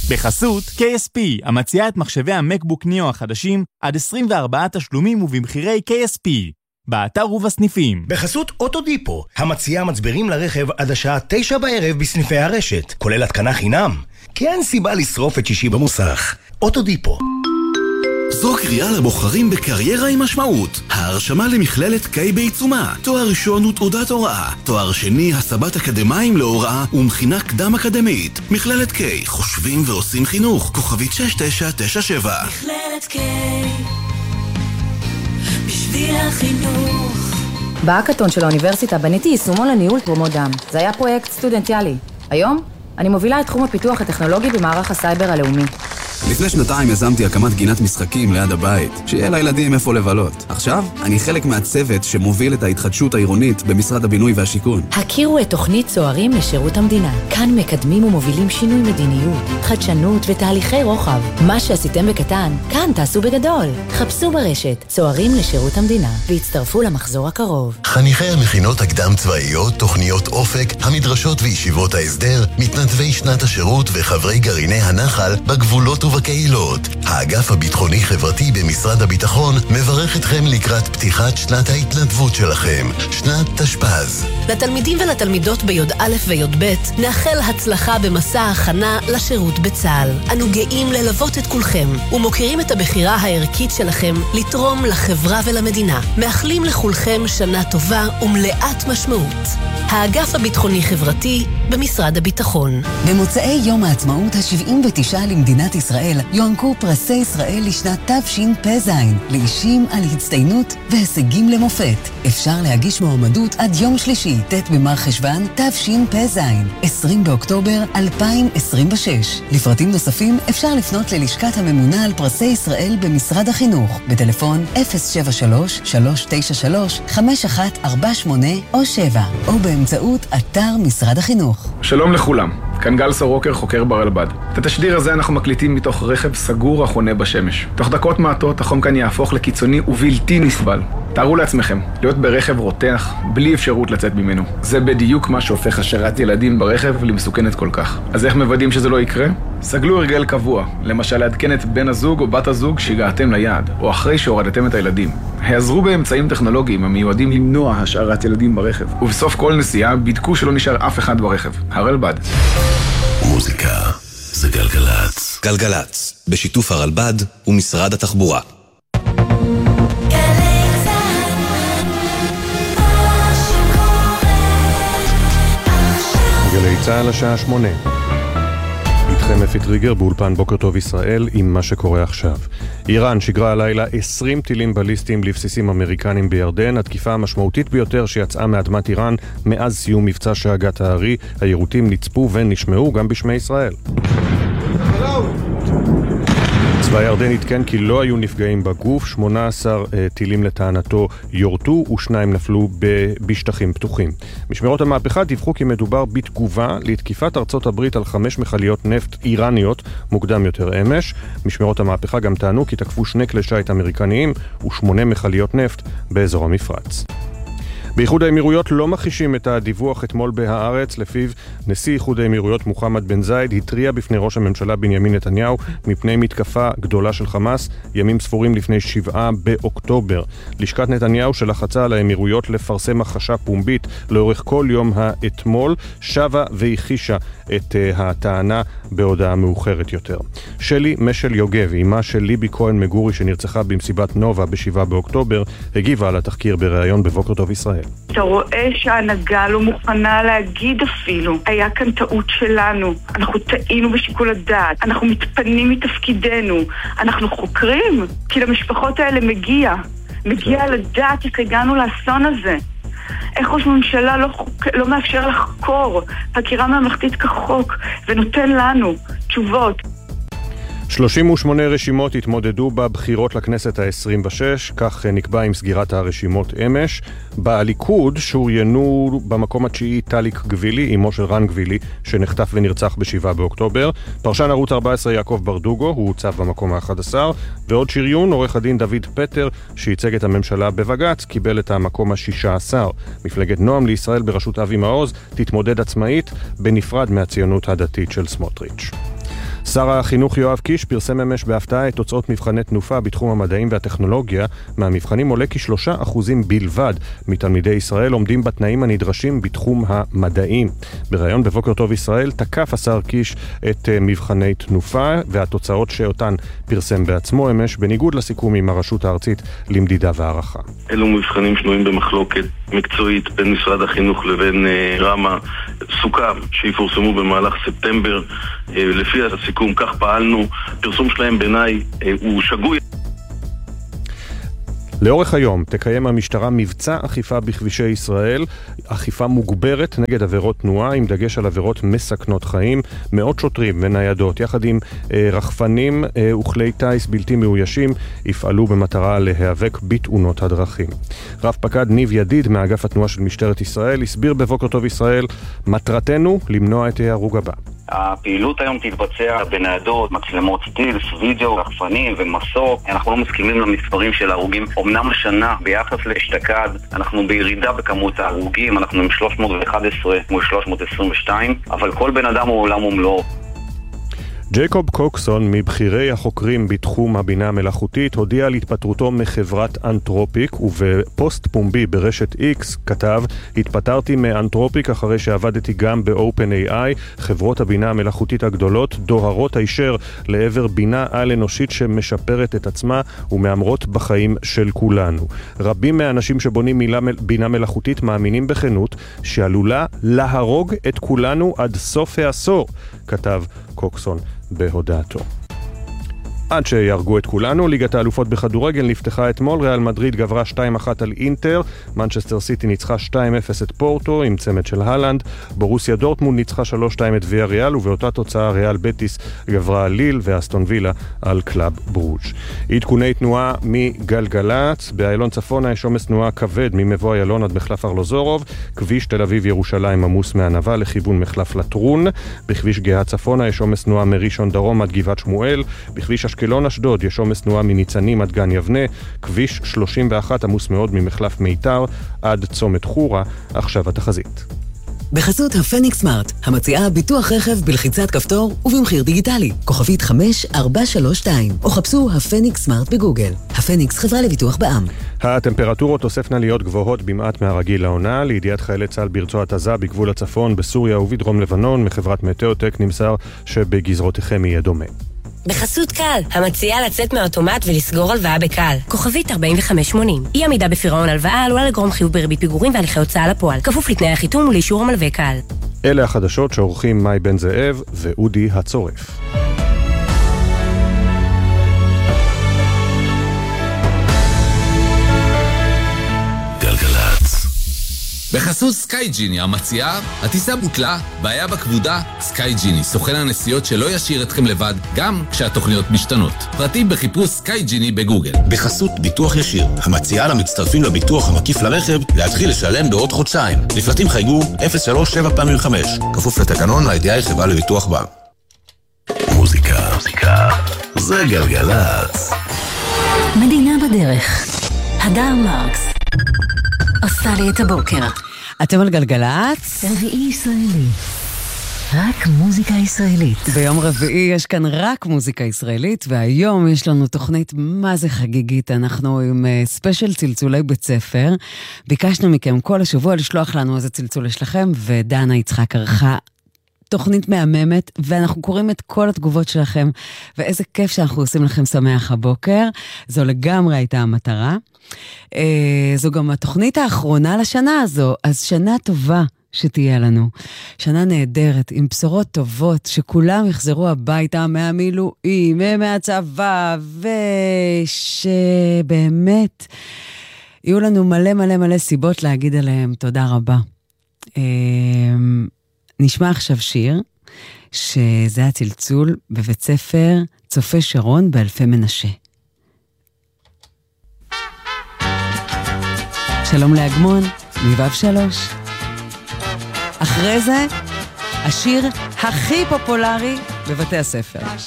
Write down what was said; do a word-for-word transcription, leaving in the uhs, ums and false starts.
בחסות קיי אס פי, המציעה את מחשבי המקבוק ניאו החדשים עד עשרים וארבעה תשלומים ובמחירי קיי אס פי. באתר ובסניפים. בחסות אוטודיפו, המציעה מצברים לרכב עד השעה תשע בערב בסניפי הרשת, כולל התקנה חינם. כי אין סיבה לשרוף את שישי במוסך. אוטודיפו. זו קריאה לבוחרים בקריירה עם משמעות. ההרשמה למכללת קיי בעיצומה. תואר ראשון ותעודת הוראה. תואר שני, הסבת אקדמיים להוראה ומכינה קדם אקדמית. מכללת קיי, חושבים ועושים חינוך. כוכבית שש תשע תשע שבע. מכללת קיי, בשביל החינוך. בהאקתון של האוניברסיטה בניתי יישומון לניהול תרומות דם. זה היה פרויקט סטודנטיאלי. היום אני מובילה את תחום הפיתוח הטכנולוגי במערך הסייבר הלאומי. לפני שנתיים יזמתי הקמת גינת משחקים ליד הבית, שיהיה לילדים איפה לבלות. עכשיו אני חלק מהצוות שמוביל את ההתחדשות העירונית במשרד הבינוי והשיכון. הכירו את תוכנית צוערים לשירות המדינה. כאן מקדמים ומובילים שינוי מדיניות, חדשנות ותהליכי רוחב. מה שעשיתם בקטן, כאן תעשו בגדול. חפשו ברשת צוערים לשירות המדינה והצטרפו למחזור הקרוב. חניכי המכינות הקדם צבאיות, תוכניות אופק, המדרשות וישיבות ההסדר, מתנדבי שנת השירות וחברי גרעיני הנחל בגבולות ובקהילות. האגף הביטחוני-חברתי במשרד הביטחון מברך אתכם לקראת פתיחת שנת ההתנדבות שלכם, שנת תשפ"ז. לתלמידים ולתלמידות ביוד א' ויוד ב' נאחל הצלחה במסע ההכנה לשירות בצה"ל. אנו גאים ללוות את כולכם ומוכירים את הבחירה הערכית שלכם לתרום לחברה ולמדינה. מאחלים לכולכם שנה טובה ומלאת משמעות. האגף הביטחוני-חברתי במשרד הביטחון. במוצאי יום העצמאות ה-שבעים ותשע למדינת ישראל יוענקו פרסי ישראל לשנת תשפ"ז לאישים על הצטיינות והישגים למופת. אפשר להגיש מועמדות עד יום שלישי, ט' במר חשוון תשפ"ז, עשרים באוקטובר אלפיים עשרים ושש. לפרטים נוספים אפשר לפנות ללשכת הממונה על פרסי ישראל במשרד החינוך בטלפון אפס שבע שלוש שלוש תשע שלוש חמש אחת ארבע שמונה או שבע או באמצעות אתר משרד החינוך. שלום לכולם, כאן גל סורוקר, חוקר ברלב"ד. את התשדיר הזה אנחנו מקליטים מתוך רכב סגור החונה בשמש. תוך דקות מעטות החום כאן יהפוך לקיצוני ובלתי נסבל. תארו לעצמכם, להיות ברכב רותח, בלי אפשרות לצאת ממנו. זה בדיוק מה שהופך השארת ילדים ברכב למסוכנת כל כך. אז איך מוודאים שזה לא יקרה? סגלו הרגל קבוע, למשל לעדכן את בן הזוג או בת הזוג שהגעתם ליעד, או אחרי שהורדתם את הילדים. העזרו באמצעים טכנולוגיים המיועדים למנוע השארת ילדים ברכב. ובסוף כל נסיעה בדקו שלא נשאר אף אחד ברכב. הרלב"ד. מוזיקה זה גלגלץ. גלגלץ, בשיתוף הרלב"ד ומשרד התחבורה. גלי צהל השעה שמונה. איתכם אפי טריגר באולפן בוקר טוב ישראל עם מה שקורה עכשיו. איראן שיגרה הלילה עשרים טילים בליסטיים לבסיסים אמריקנים בירדן, התקיפה המשמעותית ביותר שיצאה מאדמת איראן מאז סיום מבצע שאגת הארי. היירוטים נצפו ונשמעו גם בשמי ישראל. צבא ירדן התקן כי לא היו נפגעים בגוף, שמונה עשר uh, טילים לטענתו יורטו ושניים נפלו בשטחים פתוחים. משמרות המהפכה דיווחו כי מדובר בתגובה לתקיפת ארצות הברית על חמש מכליות נפט איראניות מוקדם יותר אמש. משמרות המהפכה גם טענו כי תקפו שני כלי שיט אמריקניים ושמונה מכליות נפט באזור המפרץ. באיחוד האמירויות לא מכחישים את הדיווח אתמול בהארץ, לפיו נשיא איחוד האמירויות מוחמד בן זייד התריע בפני ראש הממשלה בנימין נתניהו מפני מתקפה גדולה של חמאס ימים ספורים לפני שבעה באוקטובר. לשכת נתניהו שלחצה על האמירויות לפרסם הכחשה פומבית לאורך כל יום האתמול שבה והכחישה את uh, הטענה בהודעה מאוחרת יותר. שלי משל יוגב, אימה של ליבי כהן מגורי שנרצחה במסיבת נובה בשבעה באוקטובר, הגיבה על התחקיר בריאיון בבוקר טוב ישראל. אתה רואה שההנהגה לא מוכנה להגיד אפילו, היה כאן טעות שלנו, אנחנו טעינו בשיקול הדעת, אנחנו מתפנים מתפקידנו, אנחנו חוקרים, כי למשפחות האלה מגיע, מגיע לדעת איך הגענו לאסון הזה. איך ראש ממשלה לא, חוק... לא מאפשר לחקור חקירה ממלכתית כחוק ונותן לנו תשובות. שלושים ושמונה רשימות התמודדו בבחירות לכנסת ה-עשרים ושש, כך נקבע עם סגירת הרשימות אמש. בליכוד שוריינו במקום התשיעי טליק גבילי, אמו של רן גבילי, שנחטף ונרצח בשבעה באוקטובר. פרשן ערוץ ארבע עשרה יעקב ברדוגו, הוא הוצב במקום ה-אחד עשר, ועוד שריון עורך הדין דוד פטר, שייצג את הממשלה בבג"ץ, קיבל את המקום ה-שישה עשר. מפלגת נועם לישראל בראשות אבי מעוז תתמודד עצמאית בנפרד מהציונות הדתית של סמוטריץ'. שר החינוך יואב קיש פרסם אמש בהפתעה את תוצאות מבחני תנופה בתחום המדעים והטכנולוגיה. מהמבחנים עולה כשלושה אחוזים בלבד מתלמידי ישראל עומדים בתנאים הנדרשים בתחום המדעים. בראיון בבוקר טוב ישראל תקף השר קיש את מבחני תנופה והתוצאות שאותן פרסם בעצמו אמש, בניגוד לסיכום עם הרשות הארצית למדידה והערכה. אלו מבחנים שנויים במחלוקת מקצועית בין משרד החינוך לבין רמה. סוכם שיפורסמו במהלך ספטמבר. לפי הסיכום כך פעלנו. פרסום שלהם בעיניי הוא שגוי. לאורך היום תקיים המשטרה מבצע אכיפה בכבישי ישראל, אכיפה מוגברת נגד עבירות תנועה עם דגש על עבירות מסכנות חיים. מאות שוטרים וניידות יחד עם אה, רחפנים אה, וכלי טייס בלתי מאוישים יפעלו במטרה להיאבק בתאונות הדרכים. רב פקד ניב ידיד מאגף התנועה של משטרת ישראל הסביר בבוקר טוב ישראל, מטרתנו למנוע את ההרוג הבא. הפעילות היום תתבצע בניידות, מצלמות סטילס, וידאו, רחפנים ומסוק. אנחנו לא מסכימים למספרים של ההרוגים. אמנם השנה ביחס לאשתקד אנחנו בירידה בכמות ההרוגים, אנחנו עם שלוש מאות ואחת עשרה מול שלוש מאות עשרים ושתיים, אבל כל בן אדם הוא עולם ומלואו. ג'ייקוב קוקסון, מבחירי החוקרים בתחום הבינה המלאכותית, הודיע על התפטרותו מחברת אנתרופיק, ובפוסט פומבי ברשת X כתב, התפטרתי מאנתרופיק אחרי שעבדתי גם ב-OpenAI, חברות הבינה המלאכותית הגדולות, דוהרות הישר לעבר בינה על-אנושית שמשפרת את עצמה ומאמרות בחיים של כולנו. רבים מהאנשים שבונים מילה, בינה מלאכותית מאמינים בכנות שעלולה להרוג את כולנו עד סוף העשור, כתב קוקסון בהודעתו. עד שירגו את כולנו, ליגת האלופות בכדורגל נפתחה אתמול, ריאל מדריד גברה שתיים אחת על אינטר, מנצ'סטר סיטי ניצחה שתיים אפס את פורטו עם צמד של הלנד, בורוסיה דורטמונד ניצחה שלוש שתיים את ויה ריאל, ובאותה תוצאה ריאל בטיס גברה על ליל ואסטון וילה על קלאב ברוג'. עדכוני תנועה מגלגלצ, באיילון צפונה יש עומס תנועה כבד ממבוא איילון עד מחלף ארלוזורוב, כביש תל אביב ירושלים עמוס מענבה לכיוון מחלף לטרון, בכביש גאה צפונה יש עומס תנועה מראשון דרום עד גבעת שמואל, בכביש אשקלון אשדוד יש עומס תנועה מניצנים עד גן יבנה, כביש שלושים ואחת עמוס מאוד ממחלף מיתר עד צומת חורה. עכשיו התחזית. בחסות הפניקס סמארט, המציעה ביטוח רכב בלחיצת כפתור ובמחיר דיגיטלי. כוכבית חמש ארבע שלוש שתיים, או חפשו הפניקס סמארט בגוגל. הפניקס חברה לביטוח בע"מ. הטמפרטורות תוספנה להיות גבוהות במעט מהרגיל לעונה. לידיעת חיילי צה"ל ברצועת עזה בגבול הצפון, בסוריה ובדרום לבנון, מחברת מטאוטק נמסר שבגזרותיכם יהיה דומה. בחסות קל, המציעה לצאת מהאוטומט ולסגור הלוואה בקל. כוכבית ארבעים וחמש שמונים. אי עמידה בפירעון הלוואה עלולה לגרום חיוב בריבית פיגורים והליכי הוצאה לפועל. כפוף לתנאי החיתום ולאישור המלווה קל. אלה החדשות שעורכים מאי בן זאב ואודי הצורף. בחסות סקייג'יני המציעה, הטיסה בוטלה, בעיה בכבודה, סקייג'יני, סוכן הנסיעות שלא ישאיר אתכם לבד, גם כשהתוכניות משתנות. פרטים בחיפוש סקייג'יני בגוגל. בחסות ביטוח ישיר, המציעה למצטרפים לביטוח המקיף לרכב, להתחיל לשלם בעוד חודשיים. לפרטים חייגו אפס שלוש שבע פעמים חמש, כפוף לתקנון לידיעה חברה לביטוח בע"מ. מוזיקה, מוזיקה, זה גלגלצ. מדינה בדרך. הדר מרקס עושה לי את הבוקר. אתם על גלגלצ? רביעי ישראלי. רק מוזיקה ישראלית. ביום רביעי יש כאן רק מוזיקה ישראלית, והיום יש לנו תוכנית מה זה חגיגית. אנחנו עם ספיישל צלצולי בית ספר. ביקשנו מכם כל השבוע לשלוח לנו איזה צלצול שלכם, ודנה יצחק ערכה תוכנית מהממת, ואנחנו קוראים את כל התגובות שלכם, ואיזה כיף שאנחנו עושים לכם שמח הבוקר. זו לגמרי הייתה המטרה. זו גם התוכנית האחרונה לשנה הזו, אז שנה טובה שתהיה לנו. שנה נהדרת, עם בשורות טובות, שכולם יחזרו הביתה מהמילואים, מהצבא, ושבאמת יהיו לנו מלא מלא מלא סיבות להגיד עליהם תודה רבה. נשמע עכשיו שיר, שזה הצלצול בבית ספר צופה שרון באלפי מנשה. שלום להגמון, מבב שלוש. אחרי זה, השיר הכי פופולרי בבתי הספר.